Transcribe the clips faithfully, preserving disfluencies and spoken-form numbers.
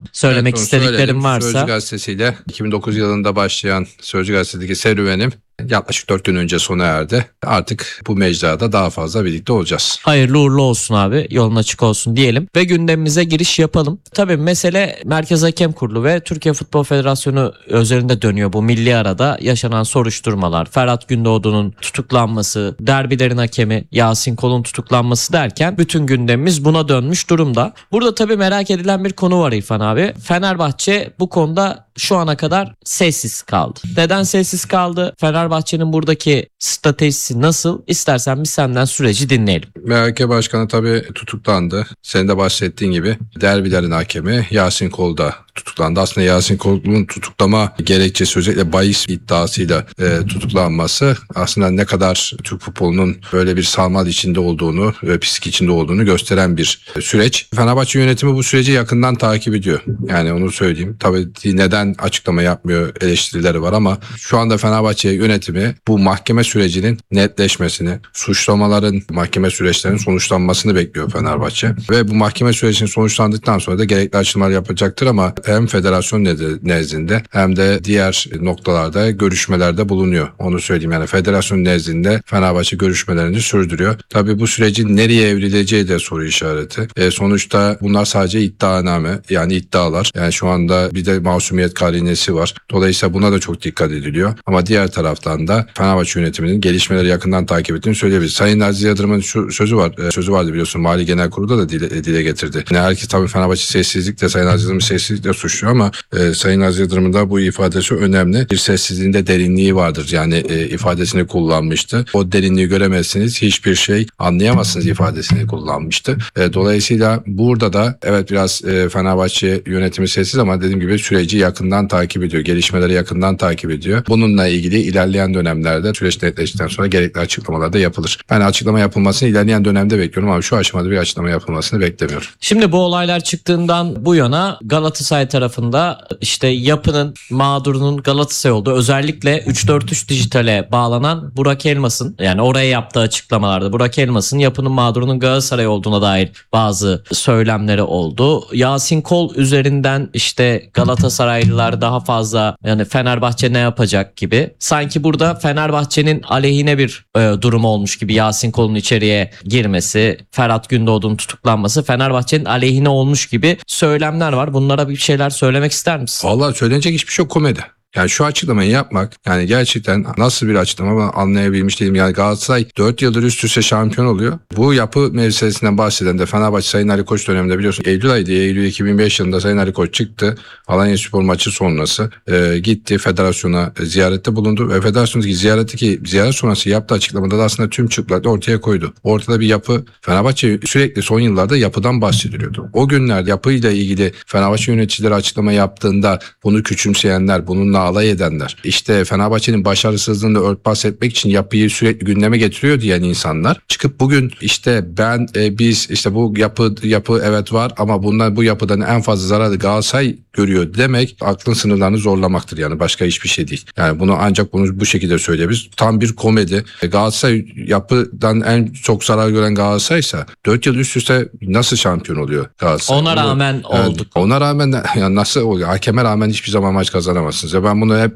Söylemek Evet, istediklerim söyledim. varsa. Sözcü gazetesiyle iki bin dokuz yılında başlayan Sözcü gazetedeki serüvenim yaklaşık dört gün önce sona erdi. Artık bu mecrada daha fazla birlikte olacağız. Hayırlı uğurlu olsun abi. Yolun açık olsun diyelim. Ve gündemimize giriş yapalım. Tabii mesele Merkez Hakem Kurulu ve Türkiye Futbol Federasyonu üzerinde dönüyor bu milli arada yaşanan soruşturmalar. Ferhat Gündoğdu'nun tutuklanması, derbilerin hakemi Yasin Kol'un tutuklanması derken bütün gündemimiz buna dönmüş durumda. Burada tabii merak edilen bir konu var İrfan abi. Fenerbahçe bu konuda şu ana kadar sessiz kaldı. Neden sessiz kaldı? Fenerbahçe'nin buradaki stratejisi nasıl? İstersen biz senden süreci dinleyelim. M H K Başkanı tabii tutuklandı. Senin de bahsettiğin gibi derbilerin hakemi Yasin Kol da tutuklandı. Aslında Yasin Kol'un tutuklama gerekçesi özellikle bahis iddiasıyla e, tutuklanması aslında ne kadar Türk futbolunun böyle bir sarmal içinde olduğunu ve pislik içinde olduğunu gösteren bir süreç. Fenerbahçe yönetimi bu süreci yakından takip ediyor. Yani onu söyleyeyim. Tabii neden açıklama yapmıyor eleştirileri var ama şu anda Fenerbahçe yönetimi bu mahkeme sürecinin netleşmesini, suçlamaların mahkeme süreçlerinin sonuçlanmasını bekliyor Fenerbahçe. Ve bu mahkeme sürecinin sonuçlandıktan sonra da gerekli açılımlar yapacaktır ama hem federasyon nezdinde hem de diğer noktalarda görüşmelerde bulunuyor. Onu söyleyeyim, yani federasyon nezdinde Fenerbahçe görüşmelerini sürdürüyor. Tabii bu sürecin nereye evrileceği de soru işareti. E, sonuçta bunlar sadece iddianame, yani iddialar. Yani şu anda bir de masumiyet karinesi var. Dolayısıyla buna da çok dikkat ediliyor. Ama diğer taraftan da Fenerbahçe yönetiminin gelişmeleri yakından takip ettiğini söyleyebiliriz. Sayın Aziz Yıldırım'ın şu sözü var. E, sözü vardı biliyorsun. Mali Genel Kurulu'da da dile, dile getirdi. Yani herkes tabii Fenerbahçe sessizlikle, Sayın Aziz Yıldırım'ı sessizlikle suçluyor ama e, Sayın Aziz Yıldırım'ın da bu ifadesi önemli. Bir sessizliğinde derinliği vardır. Yani e, ifadesini kullanmıştı. O derinliği göremezsiniz, hiçbir şey anlayamazsınız ifadesini kullanmıştı. E, dolayısıyla burada da evet biraz e, Fenerbahçe yönetimi sessiz ama dediğim gibi süreci yakından takip ediyor. Gelişmeleri yakından takip ediyor. Bununla ilgili ilerleyen dönemlerde süreç netleştikten sonra gerekli açıklamalar da yapılır. Ben açıklama yapılmasını ilerleyen dönemde bekliyorum ama şu aşamada bir açıklama yapılmasını beklemiyorum. Şimdi bu olaylar çıktığından bu yana Galatasaray tarafında işte yapının mağdurunun Galatasaray olduğu, özellikle üç dört üç dijitale bağlanan Burak Elmas'ın, yani oraya yaptığı açıklamalarda Burak Elmas'ın yapının mağdurunun Galatasaray olduğuna dair bazı söylemleri oldu. Yasin Kol üzerinden işte Galatasaraylılar daha fazla, yani Fenerbahçe ne yapacak gibi. Sanki burada Fenerbahçe'nin aleyhine bir e, durum olmuş gibi Yasin Kol'un içeriye girmesi, Ferhat Gündoğdu'nun tutuklanması Fenerbahçe'nin aleyhine olmuş gibi söylemler var. Bunlara bir şeyler söylemek ister misin? Vallahi söylenecek hiçbir şey yok, komedi. Yani şu açıklamayı yapmak, yani gerçekten nasıl bir açıklama ben anlayabilmiş değilim. Yani Galatasaray dört yıldır üst üste şampiyon oluyor. Bu yapı meselesinden bahseden de Fenerbahçe Sayın Ali Koç döneminde biliyorsun Eylül ayıydı. Eylül iki bin beş yılında Sayın Ali Koç çıktı. Alanyaspor maçı sonrası e, gitti federasyona e, ziyarette bulundu ve federasyondaki ziyaretteki ziyaret sonrası yaptığı açıklamada da aslında tüm çıplaklığı ortaya koydu. Ortada bir yapı, Fenerbahçe sürekli son yıllarda yapıdan bahsediliyordu. O günler yapıyla ilgili Fenerbahçe yöneticileri açıklama yaptığında bunu küçümseyenler, bununla alay edenler, işte Fenerbahçe'nin başarısızlığını örtbas etmek için yapıyı sürekli gündeme getiriyor diyen insanlar çıkıp bugün işte ben e, biz işte bu yapı yapı evet var ama bundan bu yapıdan en fazla zararı Galatasaray görüyor demek aklın sınırlarını zorlamaktır, yani başka hiçbir şey değil. Yani bunu ancak bunu bu şekilde söyleyebiliriz. Tam bir komedi. E, Galatasaray yapıdan en çok zarar gören Galatasaray'sa dört yıl üst üste nasıl şampiyon oluyor Galatasaray? Ona Bunu, rağmen yani, olduk. Ona rağmen yani nasıl oluyor? Hakeme rağmen hiçbir zaman maç kazanamazsınız. Ya ben bunu hep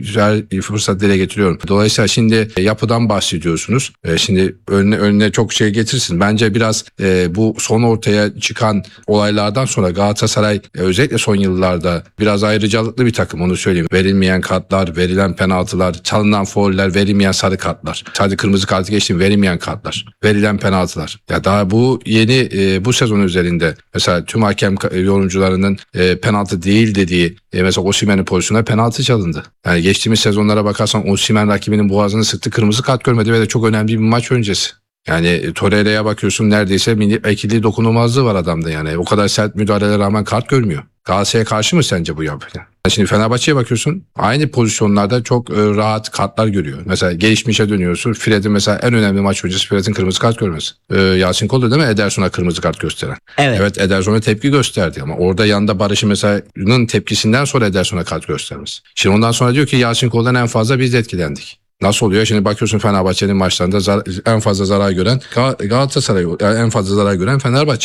her fırsat dile getiriyorum. Dolayısıyla şimdi yapıdan bahsediyorsunuz. E, şimdi önüne, önüne çok şey getirsin. Bence biraz e, bu son ortaya çıkan olaylardan sonra Galatasaray e, özellikle son yıllarda biraz ayrıcalıklı bir takım, onu söyleyeyim. Verilmeyen kartlar, verilen penaltılar, çalınan fauller, verilmeyen sarı kartlar. Sadece kırmızı kartı geçtim, verilmeyen kartlar, verilen penaltılar. Ya daha bu yeni e, bu sezon üzerinde mesela tüm hakem yorumcularının e, penaltı değil dediği e, mesela Osimhen'in pozisyonuna penaltı çalındı. Yani geçtiğimiz sezonlara bakarsan Osimhen rakibinin boğazını sıktı, kırmızı kart görmedi ve de çok önemli bir maç öncesi. Yani Torreira'ya bakıyorsun, neredeyse milli ekili dokunulmazlığı var adamda yani. O kadar sert müdahalelere rağmen kart görmüyor. Galatasaray'a karşı mı sence bu yapı? Şimdi Fenerbahçe'ye bakıyorsun, aynı pozisyonlarda çok e, rahat kartlar görüyor. Mesela gelişmişe dönüyorsun. Fred'in mesela en önemli maç öncesi Fred'in kırmızı kart görmesi. E, Yasin Kol'du değil mi Ederson'a kırmızı kart gösteren? Evet. Evet, Ederson'a tepki gösterdi ama orada yanında Barış'ın mesa'nın tepkisinden sonra Ederson'a kart göstermesi. Şimdi ondan sonra diyor ki Yasin Kol'dan en fazla biz de etkilendik. Nasıl oluyor? Şimdi bakıyorsun Fenerbahçe'nin maçlarında zar- en fazla zarar gören Gal- Galatasaray, yani en fazla zarar gören Fenerbahçe.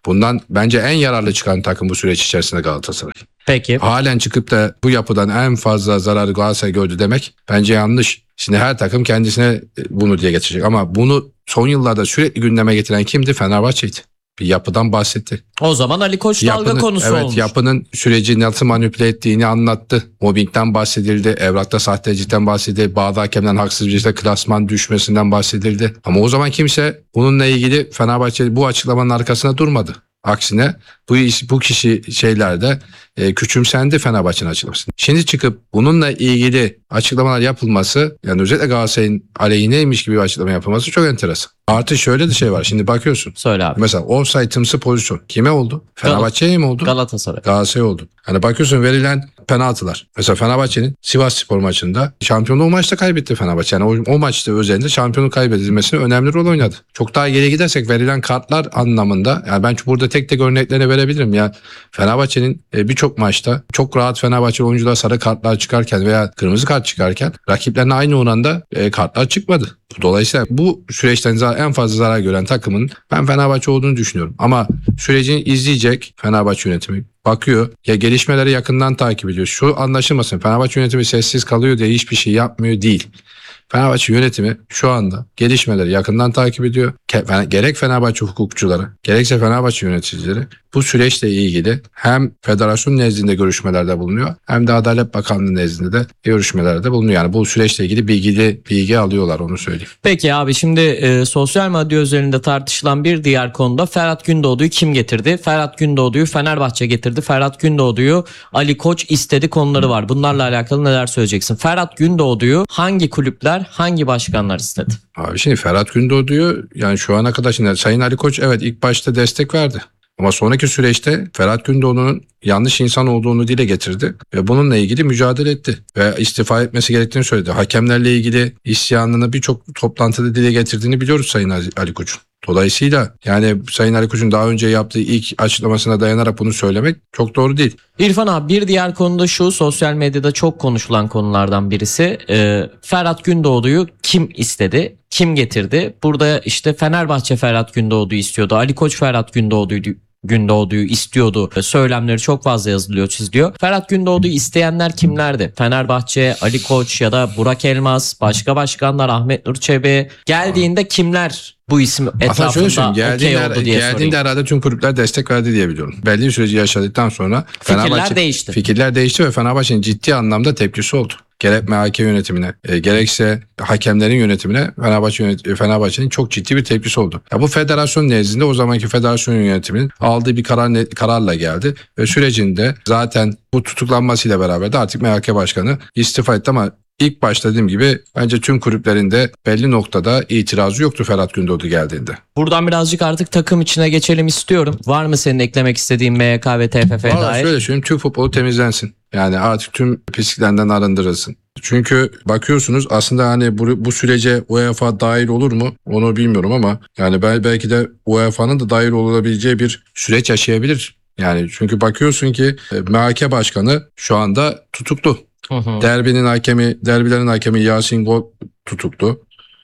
Bundan bence en yararlı çıkan takım bu süreç içerisinde Galatasaray. Peki. Halen çıkıp da bu yapıdan en fazla zararı Galatasaray gördü demek bence yanlış. Şimdi her takım kendisine bunu diye getirecek ama bunu son yıllarda sürekli gündeme getiren kimdi? Fenerbahçe'ydi. Bir yapıdan bahsetti. O zaman Ali Koç dalga Yapının, konusu evet, olmuş. yapının süreci nasıl manipüle ettiğini anlattı. Mobbingden bahsedildi. Evrakta sahtecilikten bahsedildi. Bazı hakemden haksız bir şekilde klasman düşmesinden bahsedildi. Ama o zaman kimse bununla ilgili Fenerbahçe bu açıklamanın arkasına durmadı. Aksine bu iş, bu kişi şeylerde e, küçümsendi Fenerbahçe'nin açıklaması. Şimdi çıkıp bununla ilgili açıklamalar yapılması, yani özellikle Galatasaray'ın aleyhineymiş gibi bir açıklama yapılması çok enteresan. Artı şöyle de şey var. Şimdi bakıyorsun. Söyle abi. Mesela offside'ımsı pozisyon kime oldu? Fenerbahçe'ye mi oldu? Galatasaray. Galatasaray oldu. Hani bakıyorsun verilen penaltılar. Mesela Fenerbahçe'nin Sivasspor maçında şampiyonluğu o maçta kaybetti Fenerbahçe. Yani o, o maçta özelinde şampiyonluk kaybedilmesine önemli rol oynadı. Çok daha geri gidersek verilen kartlar anlamında, yani ben burada tek tek örneklerini verebilirim. Yani Fenerbahçe'nin birçok maçta çok rahat Fenerbahçe oyuncular sarı kartlar çıkarken veya kırmızı kart çıkarken rakiplerine aynı oranda kartlar çıkmadı. Dolayısıyla bu süreçten en fazla zarar gören takımın ben Fenerbahçe olduğunu düşünüyorum. Ama sürecini izleyecek Fenerbahçe yönetimi bakıyor. Ya gelişmeleri yakından takip ediyor. Şu anlaşılmasın, Fenerbahçe yönetimi sessiz kalıyor diye hiçbir şey yapmıyor değil. Fenerbahçe yönetimi şu anda gelişmeleri yakından takip ediyor. Gerek Fenerbahçe hukukçuları, gerekse Fenerbahçe yöneticileri bu süreçle ilgili hem federasyon nezdinde görüşmelerde bulunuyor hem de Adalet Bakanlığı nezdinde de görüşmelerde bulunuyor. Yani bu süreçle ilgili bilgi, bilgi alıyorlar, onu söyleyeyim. Peki abi, şimdi e, sosyal medya üzerinde tartışılan bir diğer konuda Ferhat Gündoğdu'yu kim getirdi? Ferhat Gündoğdu'yu Fenerbahçe getirdi. Ferhat Gündoğdu'yu Ali Koç istedi konuları var. Bunlarla alakalı neler söyleyeceksin? Ferhat Gündoğdu'yu hangi kulüpler, hangi başkanlar istedi? Abi şimdi Ferhat Gündoğdu'yu, yani şu ana kadar şimdi Sayın Ali Koç evet ilk başta destek verdi. Ama sonraki süreçte Ferhat Gündoğdu'nun yanlış insan olduğunu dile getirdi ve bununla ilgili mücadele etti ve istifa etmesi gerektiğini söyledi. Hakemlerle ilgili isyanını birçok toplantıda dile getirdiğini biliyoruz Sayın Ali Koç'un. Dolayısıyla yani Sayın Ali Koç'un daha önce yaptığı ilk açıklamasına dayanarak bunu söylemek çok doğru değil. İrfan abi, bir diğer konu da şu, sosyal medyada çok konuşulan konulardan birisi. Ee, Ferhat Gündoğdu'yu kim istedi? Kim getirdi? Burada işte Fenerbahçe Ferhat Gündoğdu'yu istiyordu. Ali Koç Ferhat Gündoğdu'yu Gündoğdu'yu istiyordu. Söylemleri çok fazla yazılıyor, çiziliyor. Ferhat Gündoğdu'yu isteyenler kimlerdi? Fenerbahçe, Ali Koç ya da Burak Elmas, başka başkanlar, Ahmet Nur Çebi. Geldiğinde kimler bu isim etrafında okey oldu diye geldiğinde sorayım. herhalde tüm kulüpler destek verdi diye biliyorum. Belli bir süreci yaşadıktan sonra Fikirler Fenerbahçe, değişti. Fikirler değişti ve Fenerbahçe'nin ciddi anlamda tepkisi oldu. Gerek M H K yönetimine, e, gerekse hakemlerin yönetimine Fenerbahçe yönet- Fenerbahçe'nin çok ciddi bir tepkisi oldu. Ya bu federasyon nezdinde o zamanki federasyon yönetiminin aldığı bir karar ne, kararla geldi ve sürecinde zaten bu tutuklanmasıyla beraber de artık M H K başkanı istifa etti ama İlk başta dediğim gibi bence tüm kulüplerinde belli noktada itirazı yoktu Ferhat Gündoğdu geldiğinde. Buradan birazcık artık takım içine geçelim istiyorum. Var mı senin eklemek istediğin M H K ve T F F'ye Vallahi dair? şöyle söyleyeyim, Türk futbolu temizlensin. Yani artık tüm pisliklerden arındırılsın. Çünkü bakıyorsunuz aslında hani bu, bu sürece UEFA dahil olur mu onu bilmiyorum ama yani belki de UEFA'nın da dahil olabileceği bir süreç yaşayabilir. Yani çünkü bakıyorsun ki M H K başkanı şu anda tutuklu. Hı hı. Derbinin hakemi, derbilerin hakemi Yasin Gol tutuklu.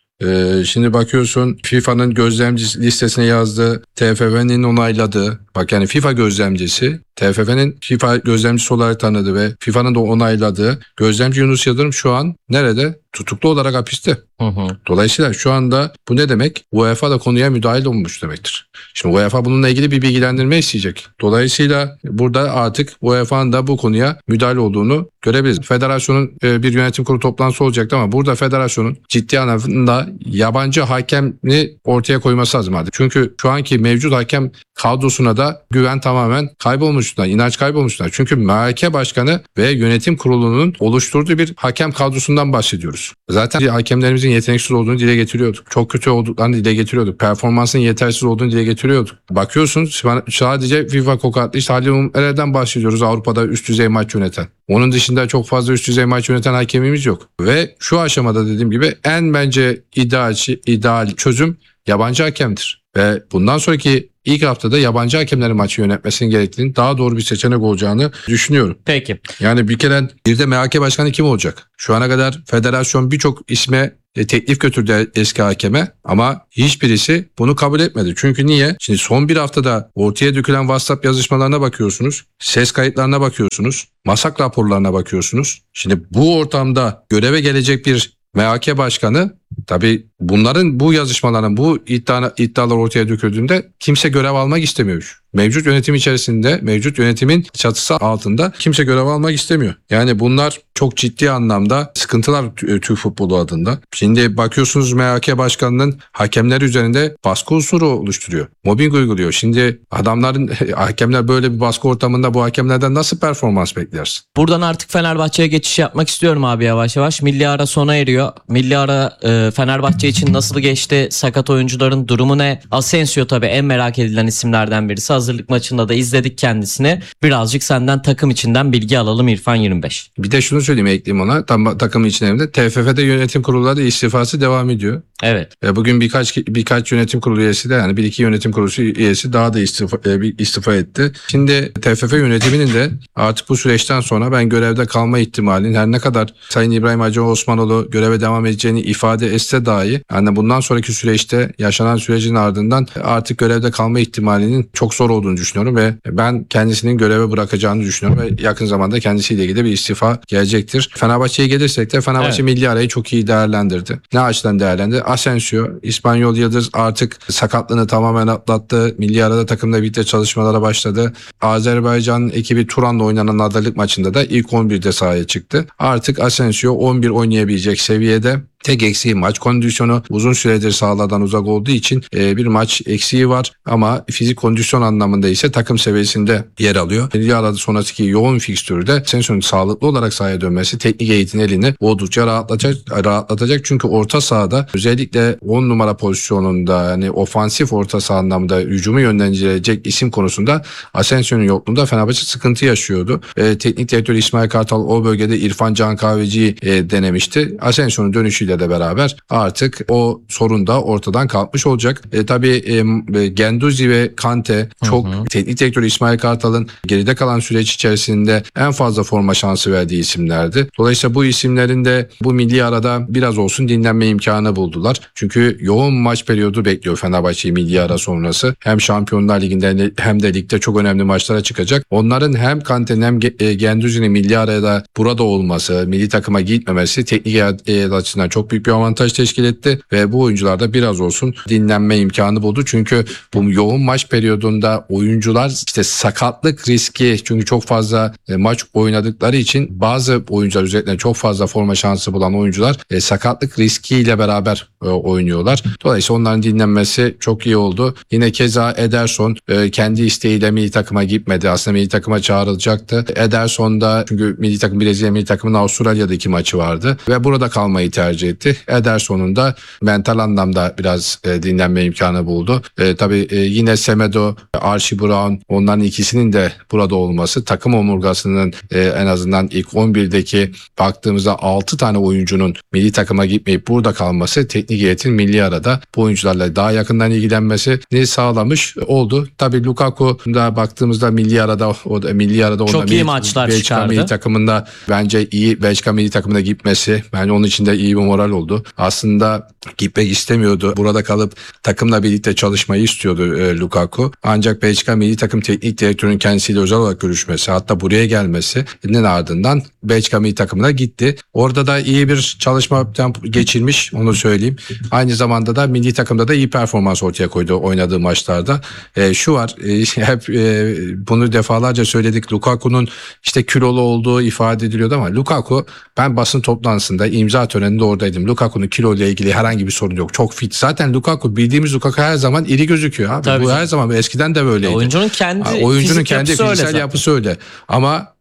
Ee, şimdi bakıyorsun FIFA'nın gözlemci listesine yazdığı, T F F'nin onayladığı, bak yani FIFA gözlemcisi, T F F'nin FIFA gözlemcisi olarak tanıdığı ve FIFA'nın da onayladığı gözlemci Yunus Yıldırım şu an nerede? Tutuklu olarak hapiste. Hı hı. Dolayısıyla şu anda bu ne demek? UEFA da konuya müdahil olmuş demektir. Şimdi UEFA bununla ilgili bir bilgilendirme isteyecek. Dolayısıyla burada artık UEFA'nın da bu konuya müdahil olduğunu görebiliriz. Federasyonun bir yönetim kurulu toplantısı olacaktı ama burada federasyonun ciddi anlamda yabancı hakemi ortaya koyması lazım artık. Çünkü şu anki mevcut hakem kadrosuna da güven tamamen kaybolmuşlar, inanç kaybolmuşlar. Çünkü M H K başkanı ve yönetim kurulunun oluşturduğu bir hakem kadrosundan bahsediyoruz. Zaten hakemlerimizin yeteneksiz olduğunu dile getiriyorduk. Çok kötü olduklarını dile getiriyorduk. Performansın yetersiz olduğunu dile getiriyorduk. Bakıyorsun sadece FIFA kokatlı işte Halil Umut Erer'den bahsediyoruz, Avrupa'da üst düzey maç yöneten. Onun dışında çok fazla üst düzey maç yöneten hakemimiz yok. Ve şu aşamada dediğim gibi en bence ideal, ideal çözüm yabancı hakemdir. Ve bundan sonraki ilk haftada yabancı hakemlerin maçı yönetmesinin gerektiğini, daha doğru bir seçenek olacağını düşünüyorum. Peki. Yani bir kere bir de M H K başkanı kim olacak? Şu ana kadar federasyon birçok isme e, teklif götürdü eski hakeme ama hiçbirisi bunu kabul etmedi. Çünkü niye? Şimdi son bir haftada ortaya dökülen WhatsApp yazışmalarına bakıyorsunuz, ses kayıtlarına bakıyorsunuz, masak raporlarına bakıyorsunuz. Şimdi bu ortamda göreve gelecek bir M H K başkanı, tabii bunların, bu yazışmaların, bu iddia, iddialar ortaya döküldüğünde kimse görev almak istemiyor. Mevcut yönetim içerisinde, mevcut yönetimin çatısı altında kimse görev almak istemiyor. Yani bunlar çok ciddi anlamda sıkıntılar Türk futbolu adında. Şimdi bakıyorsunuz M H K başkanının hakemler üzerinde baskı unsuru oluşturuyor. Mobbing uyguluyor. Şimdi adamların, hakemler böyle bir baskı ortamında bu hakemlerden nasıl performans beklersin? Buradan artık Fenerbahçe'ye geçiş yapmak istiyorum abi yavaş yavaş. Milli ara sona eriyor. Milli ara e, Fenerbahçe için nasıl geçti? Sakat oyuncuların durumu ne? Asensio tabii en merak edilen isimlerden birisi. Hazırlık maçında da izledik kendisini. Birazcık senden takım içinden bilgi alalım İrfan yirmi beş. Bir de şunu söyleyeyim, ekleyeyim ona. Tam takım içinde T F F'de yönetim kurulları istifası devam ediyor. Evet. Ve bugün birkaç birkaç yönetim kurulu üyesi de, yani bir iki yönetim kurulu üyesi daha da istifa, istifa etti. Şimdi T F F yönetiminin de artık bu süreçten sonra ben görevde kalma ihtimalinin, her ne kadar Sayın İbrahim Hacı Osmanoğlu göreve devam edeceğini ifade etse dahi, yani bundan sonraki süreçte yaşanan sürecin ardından artık görevde kalma ihtimalinin çok zor olduğunu düşünüyorum ve ben kendisinin göreve bırakacağını düşünüyorum ve yakın zamanda kendisiyle ilgili bir istifa gelecektir. Fenerbahçe'ye gelirsek de Fenerbahçe evet. milli arayı çok iyi değerlendirdi. Ne açıdan değerlendirdi? Asensio, İspanyol Yıldız artık sakatlığını tamamen atlattı. Milli arada takımla birlikte çalışmalara başladı. Azerbaycan ekibi Turan'la oynanan adalık maçında da ilk on birde sahaya çıktı. Artık Asensio on bir oynayabilecek seviyede. Tek eksiği maç kondisyonu, uzun süredir sahalardan uzak olduğu için e, bir maç eksiği var ama fizik kondisyon anlamında ise takım seviyesinde yer alıyor. Milli arada sonraki yoğun fikstürde Asensio'nun sağlıklı olarak sahaya dönmesi teknik heyetin elini oldukça rahatlatacak, rahatlatacak. Çünkü orta sahada özellikle on numara pozisyonunda, yani ofansif orta saha anlamında hücumu yönlendirecek isim konusunda Asensio'nun yokluğunda Fenerbahçe sıkıntı yaşıyordu. E, teknik direktör İsmail Kartal o bölgede İrfan Can Kahveci'yi e, denemişti. Asensio'nun dönüşü ile de beraber artık o sorun da ortadan kalkmış olacak. E, tabii e, Genduzi ve Kante çok hı hı. teknik direktör İsmail Kartal'ın geride kalan süreç içerisinde en fazla forma şansı verdiği isimlerdi. Dolayısıyla bu isimlerin de bu milli arada biraz olsun dinlenme imkanı buldular. Çünkü yoğun maç periyodu bekliyor Fenerbahçe'yi milli ara sonrası. Hem Şampiyonlar Ligi'nde hem de ligde çok önemli maçlara çıkacak. Onların hem Kante'nin hem Genduzi'nin milli arada burada olması, milli takıma gitmemesi teknik açısından çok çok büyük bir avantaj teşkil etti ve bu oyuncular da biraz olsun dinlenme imkanı buldu. Çünkü bu yoğun maç periyodunda oyuncular işte sakatlık riski, çünkü çok fazla e, maç oynadıkları için bazı oyuncular, özellikle çok fazla forma şansı bulan oyuncular e, sakatlık riskiyle beraber e, oynuyorlar. Dolayısıyla onların dinlenmesi çok iyi oldu. Yine keza Ederson e, kendi isteğiyle milli takıma gitmedi. Aslında milli takıma çağrılacaktı. Ederson da, çünkü milli takım Brezilya milli takımının Avustralya'da iki maçı vardı ve burada kalmayı tercih etti. Ederson'un da mental anlamda biraz e, dinlenme imkanı buldu. E, tabii e, yine Semedo, Archie Brown, onların ikisinin de burada olması, takım omurgasının e, en azından ilk on birdeki baktığımızda altı tane oyuncunun milli takıma gitmeyip burada kalması, teknik heyetin milli arada bu oyuncularla daha yakından ilgilenmesini sağlamış oldu. Tabii Lukaku'da baktığımızda milli arada, o da milli arada çok iyi milli, maçlar Belçika çıkardı. Milli takımında bence iyi, Belçika milli takımına gitmesi bence onun için de iyi bir moral oldu. Aslında gitmek istemiyordu. Burada kalıp takımla birlikte çalışmayı istiyordu e, Lukaku. Ancak Belçika milli takım teknik direktörünün kendisiyle özel olarak görüşmesi, hatta buraya gelmesinin ardından Belçika milli takımına gitti. Orada da iyi bir çalışma geçirmiş, onu söyleyeyim. Aynı zamanda da milli takımda da iyi performans ortaya koydu oynadığı maçlarda. E, şu var, e, hep e, bunu defalarca söyledik. Lukaku'nun işte kilolu olduğu ifade ediliyordu ama Lukaku, ben basın toplantısında imza töreninde oradaydım. Lukaku'nun kilo ile ilgili herhangi bir sorun yok. Çok fit. Zaten Lukaku, bildiğimiz Lukaku her zaman iri gözüküyor abi. Tabii bu canım. Her zaman, eskiden de böyleydi. Oyuncunun kendi ha, oyuncunun kendi yapısı fiziksel öyle yapısı öyle. Ama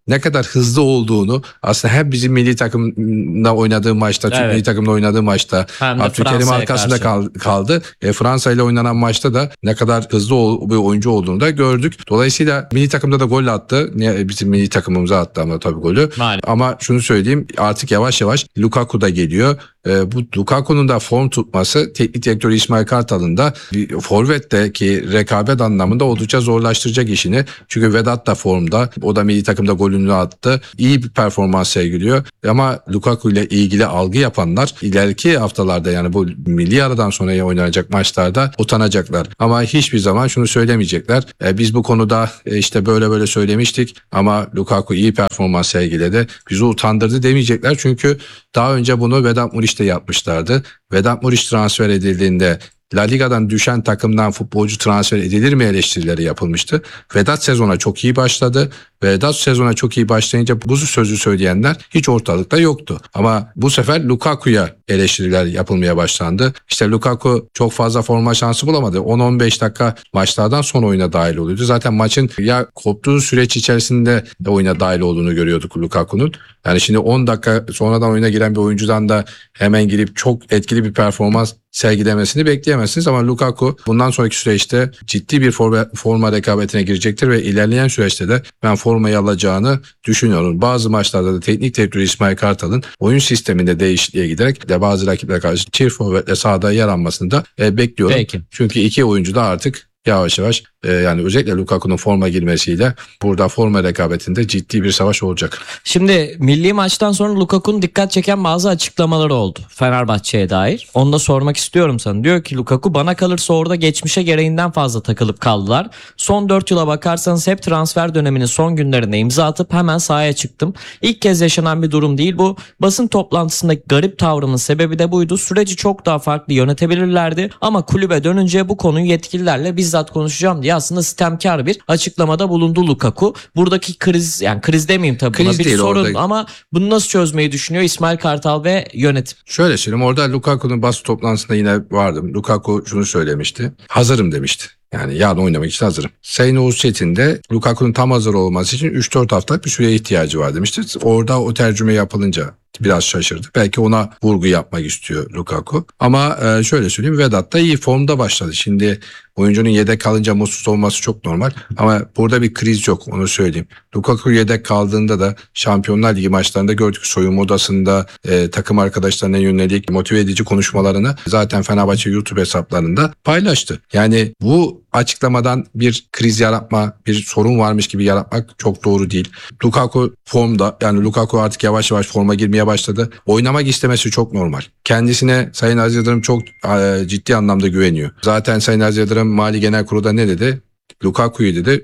ne kadar hızlı olduğunu aslında hem bizim milli takımda oynadığı maçta, Türk Evet. milli takımda oynadığı maçta Hem de Abdülkerim Fransa'ya arkasında karşı. kal- kaldı. E, Fransa ile oynanan maçta da ne kadar hızlı ol- bir oyuncu olduğunu da gördük. Dolayısıyla milli takımda da gol attı. Ne, bizim milli takımımıza attı ama tabii golü. Maalesef. Ama şunu söyleyeyim, artık yavaş yavaş Lukaku da geliyor. E, bu Lukaku'nun da form tutması teknik direktörü İsmail Kartal'ın da bir forvetteki rekabet anlamında oldukça zorlaştıracak işini. Çünkü Vedat da formda. O da milli takımda golünü attı. İyi bir performans sergiliyor. Ama Lukaku ile ilgili algı yapanlar ileriki haftalarda, yani bu milli aradan sonra oynanacak maçlarda utanacaklar. Ama hiçbir zaman şunu söylemeyecekler. E, biz bu konuda e, işte böyle böyle söylemiştik ama Lukaku iyi performans sergiledi, bizi utandırdı demeyecekler. Çünkü daha önce bunu Vedat Muriç'te yapmışlardı. Vedat Muriç transfer edildiğinde La Liga'dan düşen takımdan futbolcu transfer edilir mi eleştirileri yapılmıştı. Vedat sezona çok iyi başladı. Vedat sezona çok iyi başlayınca bu sözü söyleyenler hiç ortalıkta yoktu. Ama bu sefer Lukaku'ya eleştiriler yapılmaya başlandı. İşte Lukaku çok fazla forma şansı bulamadı. on on beş dakika maçlardan sonra oyuna dahil oluyordu. Zaten maçın ya koptuğu süreç içerisinde de oyuna dahil olduğunu görüyorduk Lukaku'nun. Yani şimdi on dakika sonradan oyuna giren bir oyuncudan da hemen girip çok etkili bir performans sergilemesini bekleyemezsiniz. Ama Lukaku bundan sonraki süreçte ciddi bir forma, forma rekabetine girecektir ve ilerleyen süreçte de ben formayı alacağını düşünüyorum. Bazı maçlarda da teknik direktör İsmail Kartal'ın oyun sisteminde değişikliğe giderek de bazı rakiplere karşı çift forvetle sahada yer almasını da e, bekliyorum. Peki. Çünkü iki oyuncu da artık yavaş yavaş e, yani özellikle Lukaku'nun forma girmesiyle burada forma rekabetinde ciddi bir savaş olacak. Şimdi milli maçtan sonra Lukaku'nun dikkat çeken bazı açıklamaları oldu Fenerbahçe'ye dair. Onu da sormak istiyorum sana. Diyor ki Lukaku, bana kalırsa orada geçmişe gereğinden fazla takılıp kaldılar. Son dört yıla bakarsanız hep transfer döneminin son günlerinde imza atıp hemen sahaya çıktım. İlk kez yaşanan bir durum değil bu. Basın toplantısındaki garip tavrımın sebebi de buydu. Süreci çok daha farklı yönetebilirlerdi ama kulübe dönünce bu konuyu yetkililerle bizzat konuşacağım diye aslında sitemkar bir açıklamada bulundu Lukaku. Buradaki kriz, yani kriz demeyeyim tabii, buna Kriz bir değil sorun orada. ama bunu nasıl çözmeyi düşünüyor İsmail Kartal ve yönetim? Şöyle söyleyeyim, orada Lukaku'nun basın toplantısında yine vardım. Lukaku şunu söylemişti. Hazırım demişti. Yani yarın oynamak için hazırım. Sayın Oğuz Çetin de Lukaku'nun tam hazır olması için üç dört haftalık bir süreye ihtiyacı var demişti. Orada o tercüme yapılınca biraz şaşırdı. Belki ona vurgu yapmak istiyor Lukaku. Ama e, şöyle söyleyeyim, Vedat da iyi formda başladı. Şimdi oyuncunun yedek kalınca mutsuz olması çok normal. Ama burada bir kriz yok, onu söyleyeyim. Lukaku yedek kaldığında da Şampiyonlar Ligi maçlarında gördük, soyunma odasında e, takım arkadaşlarına yönelik motive edici konuşmalarını zaten Fenerbahçe YouTube hesaplarında paylaştı. Yani bu açıklamadan bir kriz yaratma, bir sorun varmış gibi yaratmak çok doğru değil. Lukaku formda, yani Lukaku artık yavaş yavaş forma girmeye başladı. Oynamak istemesi çok normal. Kendisine Sayın Aziz Yıldırım çok e, ciddi anlamda güveniyor. Zaten Sayın Aziz Yıldırım Mali Genel Kurulu'da ne dedi? Lukaku'yu dedi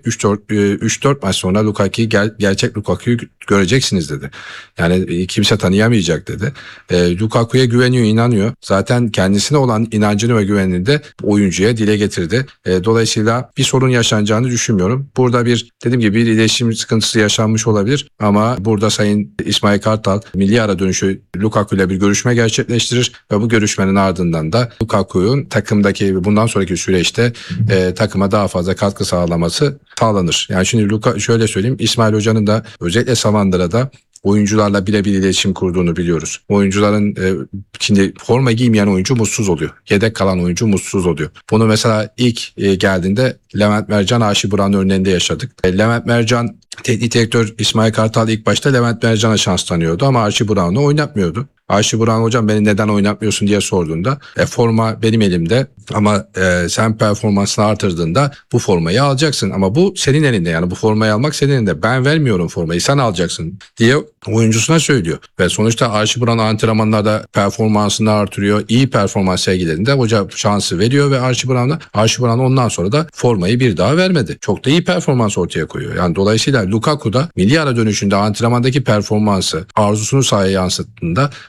üç dört maç sonra Lukaku'yu ger- gerçek Lukaku'yu göreceksiniz dedi. Yani kimse tanıyamayacak dedi. E, Lukaku'ya güveniyor, inanıyor. Zaten kendisine olan inancını ve güvenini de oyuncuya dile getirdi. E, dolayısıyla bir sorun yaşanacağını düşünmüyorum. Burada bir, dediğim gibi, bir iletişim sıkıntısı yaşanmış olabilir ama burada Sayın İsmail Kartal milli ara dönüşü Lukaku ile bir görüşme gerçekleştirir ve bu görüşmenin ardından da Lukaku'nun takımdaki bundan sonraki süreçte e, takıma daha fazla katkı sağlaması sağlanır. Yani şimdi Luka, şöyle söyleyeyim, İsmail Hoca'nın da özellikle Samandıra'da oyuncularla birebir iletişim kurduğunu biliyoruz. Oyuncuların e, şimdi forma giymeyen oyuncu mutsuz oluyor. Yedek kalan oyuncu mutsuz oluyor. Bunu mesela ilk e, geldiğinde Levent Mercan, Aşi Buran örneğinde yaşadık. E, Levent Mercan, teknik direktör İsmail Kartal ilk başta Levent Mercan'a şans tanıyordu ama Archie Brown'u oynatmıyordu. Archie Brown, hocam beni neden oynatmıyorsun diye sorduğunda e, forma benim elimde ama e, sen performansını artırdığında bu formayı alacaksın ama bu senin elinde, yani bu formayı almak senin elinde, ben vermiyorum formayı, sen alacaksın diye oyuncusuna söylüyor. Ve sonuçta Archie Brown antrenmanlarda performansını artırıyor, iyi performans sergilerinde hoca şansı veriyor ve Archie Brown'a Archie Brown ondan sonra da formayı bir daha vermedi. Çok da iyi performans ortaya koyuyor. Yani dolayısıyla Lukaku da milli ara dönüşünde antrenmandaki performansı, arzusunu sahaya yansıttığında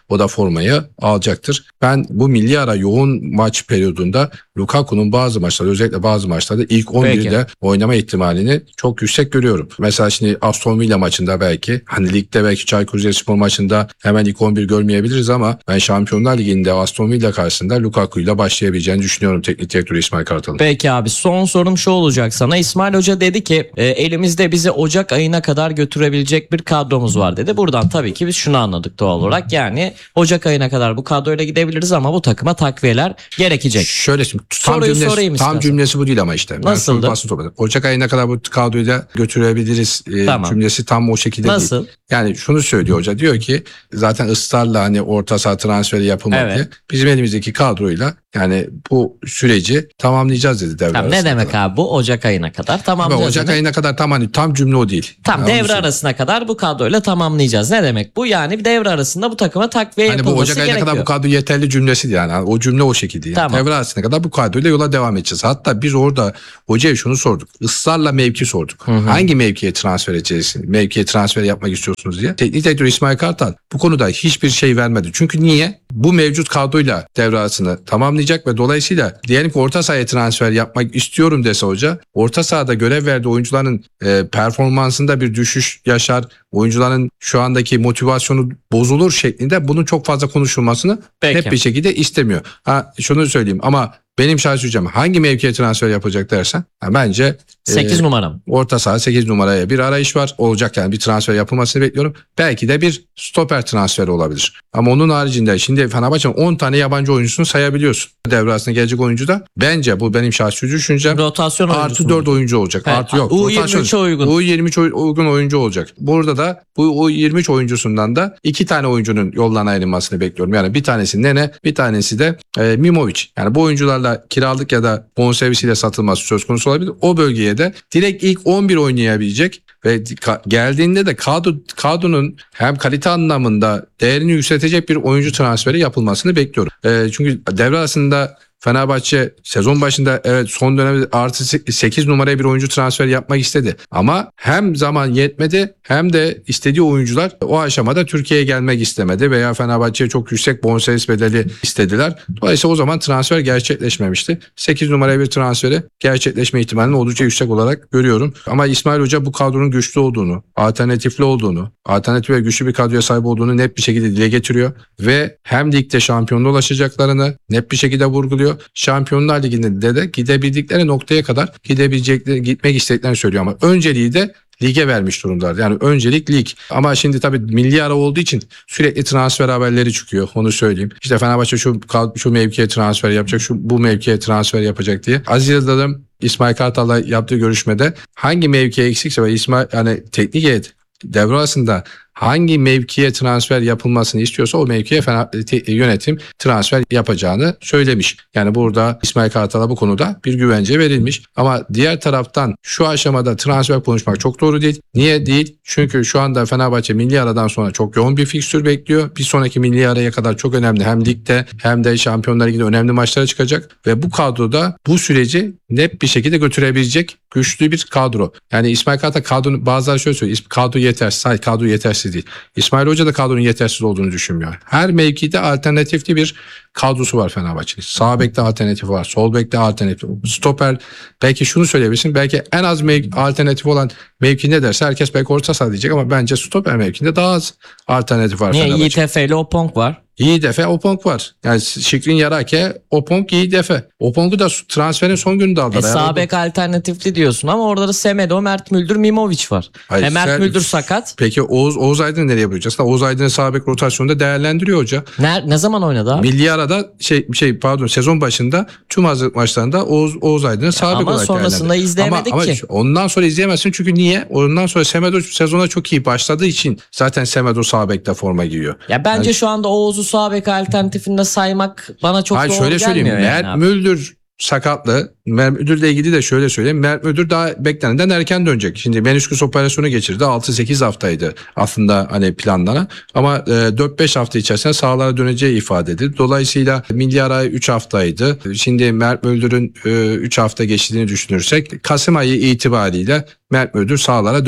o da formayı alacaktır. Ben bu milli ara yoğun maç periyodunda Lukaku'nun bazı maçlarda, özellikle bazı maçlarda ilk on birde oynama ihtimalini çok yüksek görüyorum. Mesela şimdi Aston Villa maçında belki, hani ligde belki Çaykur Rizespor maçında hemen ilk on bir görmeyebiliriz ama ben Şampiyonlar Ligi'nde Aston Villa karşısında Lukaku ile başlayabileceğini düşünüyorum teknik direktörü İsmail Kartal'ın. Peki abi, son sorum şu olacak sana. İsmail Hoca dedi ki e, elimizde bizi Ocak ayına kadar götürebilecek bir kadromuz var dedi. Buradan tabii ki biz şunu anladık doğal olarak. Yani Ocak ayına kadar bu kadroyla gidebiliriz ama bu takıma takviyeler gerekecek. Şöyle şimdi tam Soruyu cümlesi, sorayım tam istersen. cümlesi bu değil ama işte. Nasıldı? Yani Ocak ayına kadar bu kadroyla götürebiliriz e, Tamam. cümlesi tam o şekilde Nasıl? değil. Yani şunu söylüyor hoca, diyor ki zaten ısrarla hani orta saha transferi yapılmadı. Evet. Bizim elimizdeki kadroyla yani bu süreci tamamlayacağız dedi devre Tamam, ne arasında demek kadar. abi bu? Ocak ayına kadar Ama tamamlayacağız. Ocak demek. ayına kadar tam hani tam cümle o değil. Tam Yani onu devre söyleyeyim. arasına kadar bu kadroyla tamamlayacağız. Ne demek bu? Yani devre arasında bu takıma takviye Hani bu yapılması Ocak ayına gerekiyor. kadar bu kadro yeterli cümlesi değil yani. Yani o cümle o şekilde. Yani. Tamam. Devre arasına kadar bu kadroyla yola devam edeceğiz. Hatta biz orada hocaya şunu sorduk. Israrla mevki sorduk. Hı hı. Hangi mevkiye transfer edeceğiz? Mevkiye transfer yapmak istiyorsunuz diye. Teknik direktör İsmail Kartal bu konuda hiçbir şey vermedi. Çünkü niye? Bu mevcut kadroyla devre arasını tamamlayacak ve dolayısıyla diyelim ki orta sahaya transfer yapmak istiyorum dese hoca, orta sahada görev verdiği oyuncuların e, performansında bir düşüş yaşar. Oyuncuların şu andaki motivasyonu bozulur şeklinde bunun çok fazla konuşulmasını Peki. hep bir şekilde istemiyor. Ha, şunu söyleyeyim ama benim şahsi hocam hangi mevkiye transfer yapacak dersen ha, bence sekiz e, numaram. orta saha sekiz numaraya bir arayış var. Olacak yani bir transfer yapılmasını bekliyorum. Belki de bir stoper transferi olabilir. Ama onun haricinde şimdi Fenerbahçe'nin on tane yabancı oyuncusunu sayabiliyorsun. Devre arasında gelecek oyuncu da bence bu benim şahsi düşüncem. Rotasyon oyuncusu Artı mu? dört oyuncu olacak. He, Artı yok. U yirmi üçe uygun. U yirmi üç uygun oyuncu olacak. Burada da bu U yirmi üç oyuncusundan da iki tane oyuncunun yoldan ayrılmasını bekliyorum. Yani bir tanesi Nene, bir tanesi de e, Mimovic. Yani bu oyuncularla kiralık ya da bonservisiyle satılması söz konusu olabilir. O bölgeye de direkt ilk on bir oynayabilecek ve ka- geldiğinde de kadro, kadronun hem kalite anlamında değerini yükseltecek bir oyuncu transferi yapılmasını bekliyorum. E, çünkü devre arasında Fenerbahçe sezon başında evet son dönemde artı sekiz numaraya bir oyuncu transfer yapmak istedi. Ama hem zaman yetmedi hem de istediği oyuncular o aşamada Türkiye'ye gelmek istemedi veya Fenerbahçe'ye çok yüksek bonservis bedeli istediler. Dolayısıyla o zaman transfer gerçekleşmemişti. sekiz numaraya bir transferi gerçekleşme ihtimalini oldukça yüksek olarak görüyorum. Ama İsmail Hoca bu kadronun güçlü olduğunu, alternatifli olduğunu, alternatif ve güçlü bir kadroya sahip olduğunu net bir şekilde dile getiriyor ve hem ligde şampiyonluğa ulaşacaklarını net bir şekilde vurguluyor. Şampiyonlar Ligi'nde de gidebildikleri noktaya kadar gidebilecekleri, gitmek istediklerini söylüyor ama önceliği de lige vermiş durumdalar. Yani öncelik lig. Ama şimdi tabii milli ara olduğu için sürekli transfer haberleri çıkıyor. Onu söyleyeyim. İşte Fenerbahçe şu şu mevkiye transfer yapacak, şu bu mevkiye transfer yapacak diye. Aziz Yıldırım İsmail Kartal'la yaptığı görüşmede hangi mevkiye eksikse ve İsmail yani teknik heyet devre arasında hangi mevkiye transfer yapılmasını istiyorsa o mevkiye yönetim transfer yapacağını söylemiş. Yani burada İsmail Kartal'a bu konuda bir güvence verilmiş. Ama diğer taraftan şu aşamada transfer konuşmak çok doğru değil. Niye değil? Çünkü şu anda Fenerbahçe milli aradan sonra çok yoğun bir fikstür bekliyor. Bir sonraki milli araya kadar çok önemli. Hem ligde hem de Şampiyonlar Ligi'nde önemli maçlara çıkacak. Ve bu kadroda bu süreci net bir şekilde götürebilecek güçlü bir kadro. Yani İsmail Kartal kadro, bazıları şöyle söylüyor. Kadro yetersiz. Hayır, kadro yetersiz değil. İsmail Hoca da kadronun yetersiz olduğunu düşünmüyor. Her mevkide alternatifli bir kadrosu var Fenerbahçe'nin. Sağ bekte alternatif var. Sol bekte alternatif. Stoper belki şunu söyleyebilirsin. Belki en az mev- alternatif olan mevki ne derse herkes belki orta saha diyecek ama bence stoper mevkinde daha az alternatif var Niye? Fenerbahçe. İ T F ile Opong var. İyi defe Opong var. Yani Şikrin Yarake, Opong iyi defe. Opong'u da transferin son gününde aldılar. E, Yani sağ o- bek alternatifli diyorsun ama orada da Semedo, Mert Müldür, Mimovic var. Hayır, e, Mert sen- Müldür sakat. Peki Oğuz, Oğuz Aydın'ı nereye bırakacaksın? Oğuz Aydın'ı sağ bek rotasyonunda değerlendiriyor hoca. Ne, ne zaman oynadı abi? Milli arada şey şey pardon sezon başında tüm hazırlık maçlarında Oğuz, Oğuz Aydın'ı sağ bek ama olarak sonrasında değerlendirdi. izleyemedik ama, ki. Ama ondan sonra izleyemezsin çünkü niye? Ondan sonra Semedo sezona çok iyi başladığı için zaten Semedo sağ bekte forma giyiyor. Ya bence Yani- şu anda Oğuz'u sağ bek alternatifinde saymak bana çok Hayır doğru şöyle söyleyeyim. gelmiyor yani Mert abi. Müldür sakatlı. Mert Müldür'le ilgili de şöyle söyleyeyim. Mert Müldür daha beklenenden erken dönecek. Şimdi menisküs operasyonu geçirdi. altı sekiz haftaydı aslında hani planlanan. Ama e, dört beş hafta içerisinde sahalara döneceği ifade edildi. Dolayısıyla milli ara üç haftaydı. Şimdi Mert Müldür'ün e, üç hafta geçtiğini düşünürsek Kasım ayı itibariyle Mert Müldür sahalara döner.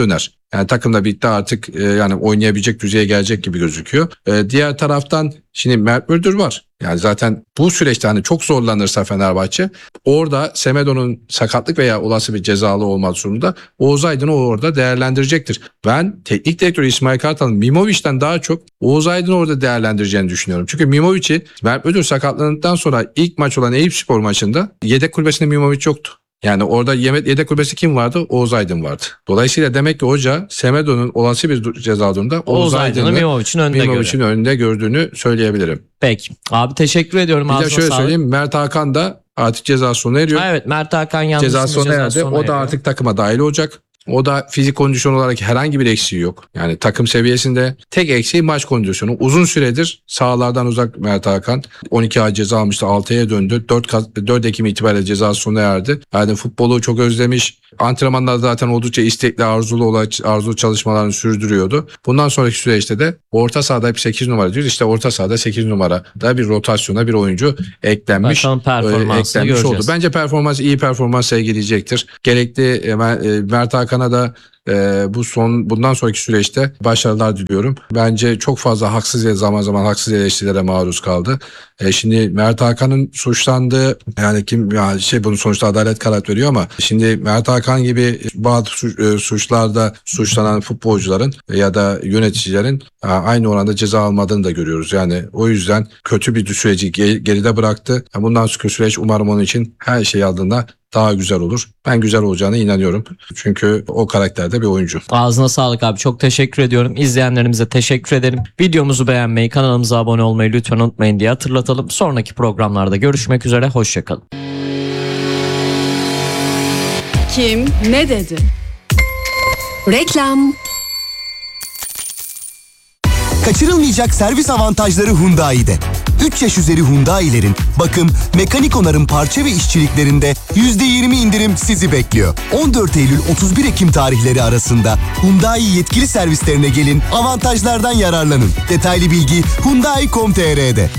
Yani takımla birlikte artık e, yani oynayabilecek düzeye gelecek gibi gözüküyor. E, diğer taraftan şimdi Mert Müldür var. Yani zaten bu süreçte hani çok zorlanırsa Fenerbahçe orada Semedo'nun sakatlık veya olası bir cezalı olması durumunda Oğuz Aydın'ı orada değerlendirecektir. Ben teknik direktör İsmail Kartal'ın Mimovic'ten daha çok Oğuz Aydın'ı orada değerlendireceğini düşünüyorum. Çünkü Mimovic'i Mert Müldür sakatlandıktan sonra ilk maç olan Eyüpspor maçında yedek kulübesinde Mimovic yoktu. Yani orada yedek kulübesi kim vardı? Oğuz Aydın vardı. Dolayısıyla demek ki hoca Semedo'nun olası bir ceza durumunda Oğuz, Oğuz Aydın'ı Mimovic'in önünde, Mimovic'in önünde gördüğünü söyleyebilirim. Peki. Abi teşekkür ediyorum. Bir de şöyle sağlık. söyleyeyim. Mert Hakan da artık ceza sona eriyor. Ha, evet Mert Hakan yalnız Ceza sona erdi. sona O da eriyor. artık takıma dahil olacak. O da fizik kondisyon olarak herhangi bir eksiği yok. Yani takım seviyesinde tek eksiği maç kondisyonu. Uzun süredir sahalardan uzak Mert Hakan. on iki ay ceza almıştı. altıya döndü. dört Ekim itibariyle cezası sona erdi. Yani futbolu çok özlemiş. Antrenmanlarda zaten oldukça istekli, arzulu olan arzulu çalışmalarını sürdürüyordu. Bundan sonraki süreçte de orta sahada hep sekiz numara diyoruz. İşte orta sahada sekiz numarada bir rotasyona bir oyuncu eklenmiş. Bakalım performansını eklenmiş göreceğiz. oldu. Bence performans iyi performans sergileyecektir. Gerekli Mert Hakan'a da Ee, bu son bundan sonraki süreçte başarılar diliyorum. Bence çok fazla haksız ya zaman zaman haksız eleştirilere maruz kaldı. Ee, şimdi Mert Hakan'ın suçlandığı yani kim yani şey bunun sonuçta adalet karar veriyor ama şimdi Mert Hakan gibi bazı suçlarda suçlanan futbolcuların ya da yöneticilerin aynı oranda ceza almadığını da görüyoruz. Yani o yüzden kötü bir süreci geride bıraktı. Bundan sonraki süreç umarım onun için her şey aldığında daha güzel olur. Ben güzel olacağına inanıyorum. Çünkü o karakterde bir oyuncu. Ağzına sağlık abi. Çok teşekkür ediyorum. İzleyenlerimize teşekkür ederim. Videomuzu beğenmeyi, kanalımıza abone olmayı lütfen unutmayın diye hatırlatalım. Sonraki programlarda görüşmek üzere. Hoşçakalın. Kim ne dedi? Reklam. Kaçırılmayacak servis avantajları Hyundai'de. üç yaş üzeri Hyundai'lerin bakım, mekanik onarım parça ve işçiliklerinde yüzde yirmi indirim sizi bekliyor. on dört Eylül otuz bir Ekim tarihleri arasında Hyundai yetkili servislerine gelin, avantajlardan yararlanın. Detaylı bilgi hyundai nokta com nokta tr'de.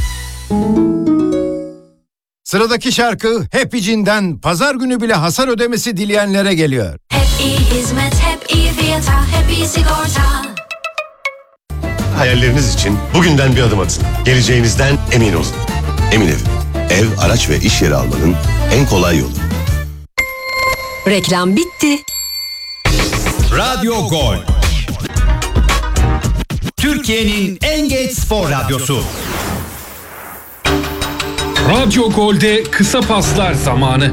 Sıradaki şarkı Happy Cin'den pazar günü bile hasar ödemesi dileyenlere geliyor. Hep iyi hizmet, hep iyi fiyata, hep iyi sigorta. Hayalleriniz için bugünden bir adım atın. Geleceğinizden emin olun. Emin Ev. Ev, araç ve iş yeri almanın en kolay yolu. Reklam bitti. Radyo Gol. Türkiye'nin en geç spor radyosu. Radyo Gol'de kısa paslar zamanı.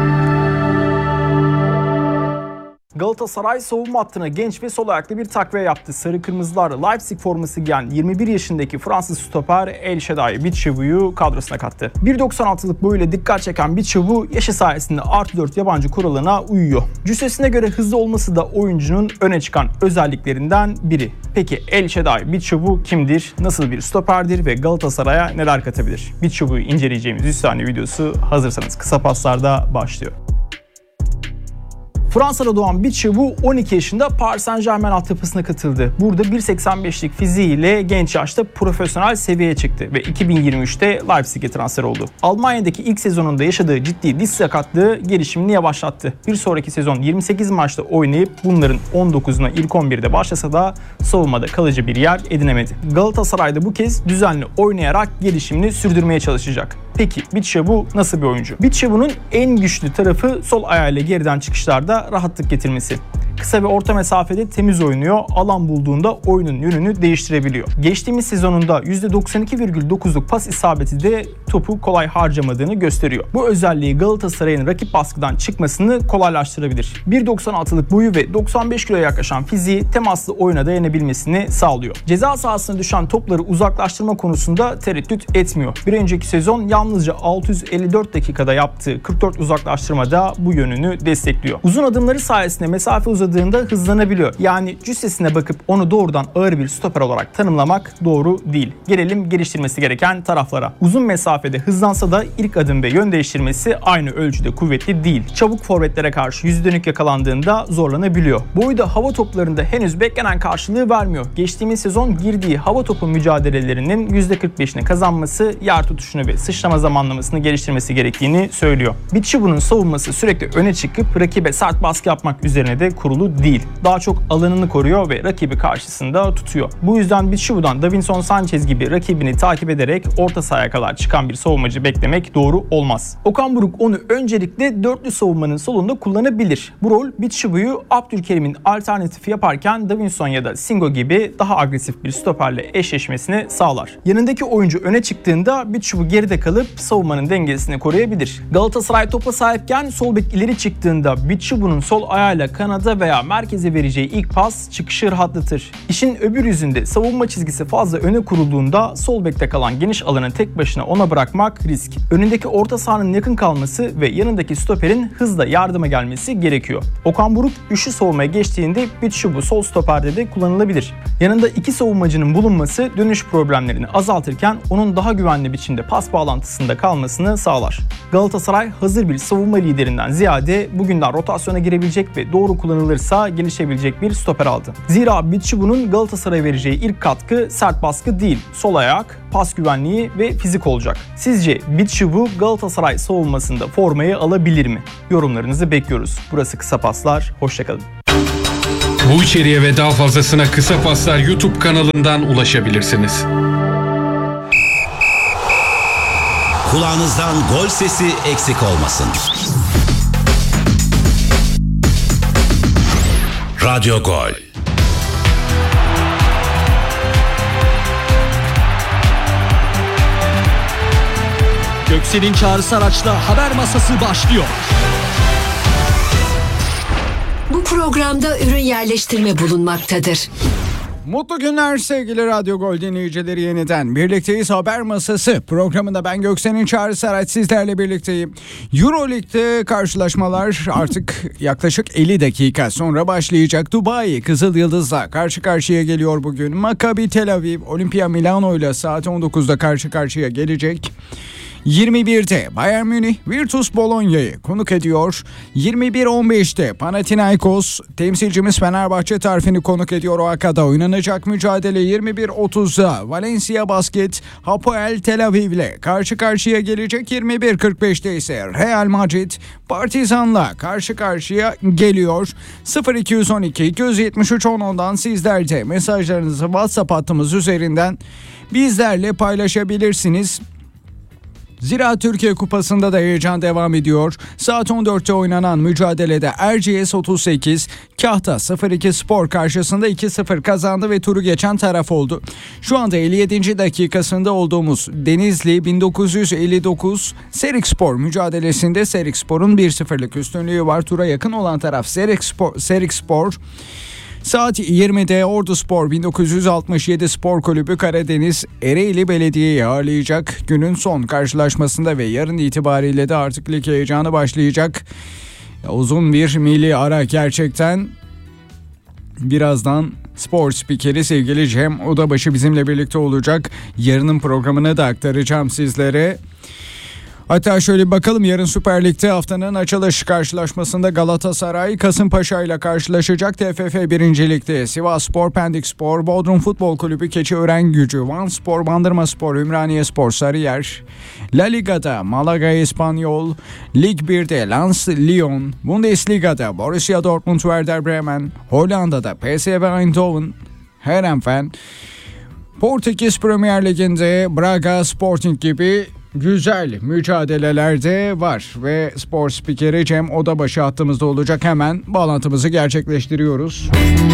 Galatasaray savunma hattına genç ve sol ayaklı bir takviye yaptı. Sarı Kırmızılar Leipzig forması giyen yirmi bir yaşındaki Fransız stoper El Shaddai Bichevou'yu kadrosuna kattı. bir doksan altılık boyuyla dikkat çeken Bichevou yaşı sayesinde artı dört yabancı kuralına uyuyor. Cüssesine göre hızlı olması da oyuncunun öne çıkan özelliklerinden biri. Peki El Shaddai Bichevou kimdir? Nasıl bir stoperdir ve Galatasaray'a neler katabilir? Bichevou'yu inceleyeceğimiz yüz saniye videosu hazırsanız kısa paslarda başlıyor. Fransa'da doğan Bichevou on iki yaşında Paris Saint-Germain altyapısına katıldı. Burada bir seksen beşlik fiziğiyle genç yaşta profesyonel seviyeye çıktı ve iki bin yirmi üçte Leipzig'e transfer oldu. Almanya'daki ilk sezonunda yaşadığı ciddi diz sakatlığı gelişimini yavaşlattı. Bir sonraki sezon yirmi sekiz maçta oynayıp bunların on dokuzuna ilk on birde başlasa da savunmada kalıcı bir yer edinemedi. Galatasaray'da bu kez düzenli oynayarak gelişimini sürdürmeye çalışacak. Peki Bichevou nasıl bir oyuncu? Bichevou'nun en güçlü tarafı sol ayağıyla geriden çıkışlarda rahatlık getirmesi. Kısa ve orta mesafede temiz oynuyor, alan bulduğunda oyunun yönünü değiştirebiliyor. Geçtiğimiz sezonunda yüzde doksan iki virgül dokuzluk pas isabeti de topu kolay harcamadığını gösteriyor. Bu özelliği Galatasaray'ın rakip baskıdan çıkmasını kolaylaştırabilir. bir doksan altılık boyu ve doksan beş kiloya yaklaşan fiziği temaslı oyuna dayanabilmesini sağlıyor. Ceza sahasına düşen topları uzaklaştırma konusunda tereddüt etmiyor. Bir önceki sezon yalnızca altı yüz elli dört dakikada yaptığı kırk dört uzaklaştırmada bu yönünü destekliyor. Uzun adımları sayesinde mesafe uzadığında hızlanabiliyor. Yani cüssesine bakıp onu doğrudan ağır bir stoper olarak tanımlamak doğru değil. Gelelim geliştirmesi gereken taraflara. Uzun mesafe mesafede hızlansa da ilk adım ve yön değiştirmesi aynı ölçüde kuvvetli değil. Çabuk forvetlere karşı yüzü dönük yakalandığında zorlanabiliyor. Boyu da hava toplarında henüz beklenen karşılığı vermiyor. Geçtiğimiz sezon girdiği hava topu mücadelelerinin yüzde kırk beşini kazanması, yer tutuşunu ve sıçrama zamanlamasını geliştirmesi gerektiğini söylüyor. Bitshubu'nun savunması sürekli öne çıkıp rakibe sert baskı yapmak üzerine de kurulu değil. Daha çok alanını koruyor ve rakibi karşısında tutuyor. Bu yüzden Bitshubu'dan Davinson Sanchez gibi rakibini takip ederek orta sahaya kadar çıkan bir savunmacı beklemek doğru olmaz. Okan Buruk onu öncelikle dörtlü savunmanın solunda kullanabilir. Bu rol Bitshubu'yu Abdülkerim'in alternatifi yaparken Davinson ya da Singo gibi daha agresif bir stoperle eşleşmesini sağlar. Yanındaki oyuncu öne çıktığında Bitshubu geride kalıp savunmanın dengesini koruyabilir. Galatasaray topa sahipken sol bek ileri çıktığında Bitshubu'nun sol ayağıyla kanada veya merkeze vereceği ilk pas çıkışı rahatlatır. İşin öbür yüzünde savunma çizgisi fazla öne kurulduğunda sol bekte kalan geniş alanı tek başına ona bırakmak risk. Önündeki orta sahanın yakın kalması ve yanındaki stoperin hızla yardıma gelmesi gerekiyor. Okan Buruk üçlü savunmaya geçtiğinde Bitshubu sol stoperde de kullanılabilir. Yanında iki savunmacının bulunması dönüş problemlerini azaltırken onun daha güvenli biçimde pas bağlantısında kalmasını sağlar. Galatasaray hazır bir savunma liderinden ziyade bugünden rotasyona girebilecek ve doğru kullanılırsa gelişebilecek bir stoper aldı. Zira Bitshubu'nun Galatasaray'a vereceği ilk katkı sert baskı değil, sol ayak, pas güvenliği ve fizik olacak. Sizce Bitshubu Galatasaray savunmasında formayı alabilir mi? Yorumlarınızı bekliyoruz. Burası Kısa Paslar, hoşçakalın. Bu içeriğe ve daha fazlasına Kısa Paslar YouTube kanalından ulaşabilirsiniz. Kulağınızdan gol sesi eksik olmasın. Radyo Gol. Göksel'in çağrısı araçla haber masası başlıyor. Bu programda ürün yerleştirme bulunmaktadır. Mutlu günler sevgili Radyo Gol dinleyicileri, yeniden birlikteyiz. Haber Masası programında ben Göksel'in Çağrı Araç sizlerle birlikteyim. Euroleague'de karşılaşmalar artık yaklaşık elli dakika sonra başlayacak. Dubai Kızıl Yıldız'la karşı karşıya geliyor bugün. Maccabi Tel Aviv Olimpia Milano ile saat on dokuzda karşı karşıya gelecek. yirmi birde Bayern Münih Virtus Bologna'yı konuk ediyor. yirmi bir on beşte Panathinaikos temsilcimiz Fenerbahçe tarafını konuk ediyor. O akada oynanacak mücadele yirmi bir otuzda Valencia Basket Hapoel Tel Aviv ile karşı karşıya gelecek. yirmi bir kırk beşte ise Real Madrid Partizan'la karşı karşıya geliyor. sıfır iki yüz on iki iki yüz yetmiş üç on ondan sizler de mesajlarınızı WhatsApp hattımız üzerinden bizlerle paylaşabilirsiniz. Zira Türkiye Kupası'nda da heyecan devam ediyor. Saat on dörtte oynanan mücadelede Erciyes otuz sekiz, Kahta sıfır iki Spor karşısında iki sıfır kazandı ve turu geçen taraf oldu. Şu anda elli yedinci dakikasında olduğumuz Denizli bin dokuz yüz elli dokuz Serikspor mücadelesinde Serikspor'un bir sıfırlık üstünlüğü var. Tura yakın olan taraf Serikspor. Serikspor. Saat yirmide Orduspor bin dokuz yüz altmış yedi Spor Kulübü Karadeniz Ereğli Belediye'yi ağırlayacak. Günün son karşılaşmasında ve yarın itibariyle de artık lig heyecanı başlayacak. Uzun bir milli ara gerçekten. Birazdan spor spikeri sevgili Cem Odabaşı bizimle birlikte olacak. Yarının programını da aktaracağım sizlere. Hatta şöyle bir bakalım, yarın Süper Lig'de haftanın açılış karşılaşmasında Galatasaray Kasımpaşa ile karşılaşacak. T F F birinci Lig'de Sivasspor, Pendikspor, Bodrum Futbol Kulübü, Keçiören-Gücü, Vanspor, Bandırmaspor, Ümraniyespor, Sarıyer. La Liga'da Malaga Espanyol, Lig birde Lens Lyon, Bundesliga'da Borussia Dortmund Werder Bremen, Hollanda'da P S V Eindhoven, Heerenveen, Portekiz Premier Ligi'nde Braga Sporting gibi güzel mücadelelerde var ve spor spikeri Cem Odabaşı hattımızda olacak. Hemen bağlantımızı gerçekleştiriyoruz.